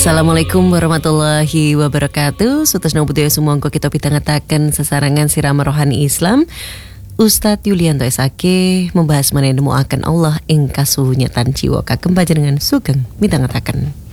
Assalamualaikum warahmatullahi wabarakatuh. Sutasna budaya sumangga kita pitangataken sesarangan sirama rohani Islam. Ustadz Yulianto S.A.K. membahas mengenai akan Allah ing kasunyatan jiwa kagem panjenengan sugeng mitangataken.